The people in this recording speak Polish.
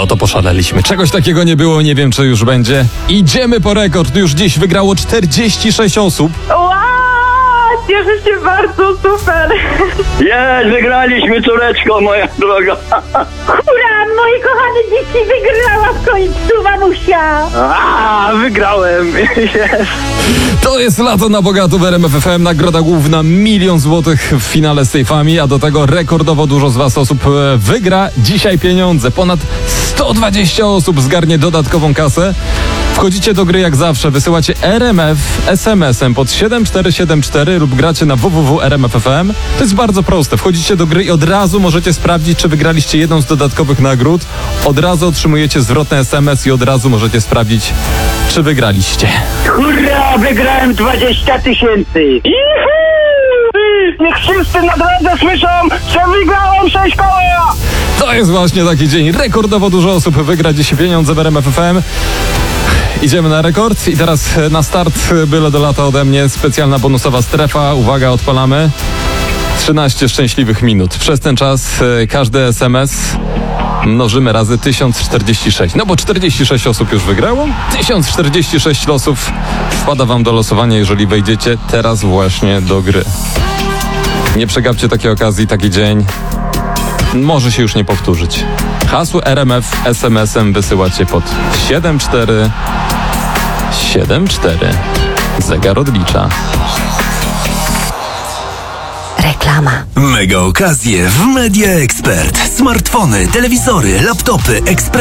No to poszaleliśmy. Czegoś takiego nie było, nie wiem czy już będzie. Idziemy po rekord. Już dziś wygrało 46 osób. Wow, cieszę się bardzo, super. Jest, wygraliśmy, córeczko moja droga. Hurra, moje kochane dzieci, wygrała w końcu mamusia. Wygrałem. Jest. To jest lato na bogato w RMF FM. Nagroda główna 1 000 000 złotych w finale z tej fami, a do tego rekordowo dużo z was osób wygra dzisiaj pieniądze. Ponad 120 osób zgarnie dodatkową kasę. Wchodzicie do gry jak zawsze, wysyłacie RMF SMS-em pod 7474 lub gracie na www.rmf.fm. To jest bardzo proste. Wchodzicie do gry i od razu możecie sprawdzić, czy wygraliście jedną z dodatkowych nagród. Od razu otrzymujecie zwrotny SMS i od razu możecie sprawdzić, czy wygraliście. Hurra, wygrałem 20 000. Niech wszyscy na drodze słyszą, że wygrałem 6 koła. To jest właśnie taki dzień. Rekordowo dużo osób wygra dziś pieniądze w RMF FM. Idziemy na rekord i teraz na start byle do lata ode mnie specjalna bonusowa strefa. Uwaga, odpalamy. 13 szczęśliwych minut. Przez ten czas każdy SMS mnożymy razy 1046. No bo 46 osób już wygrało. 1046 losów wpada wam do losowania, jeżeli wejdziecie teraz właśnie do gry. Nie przegapcie takiej okazji, taki dzień. Może się już nie powtórzyć. Hasło RMF SMS-em wysyłacie pod 7474. Zegar odlicza. Reklama. Mega okazje w Media Expert. Smartfony, telewizory, laptopy, ekspres.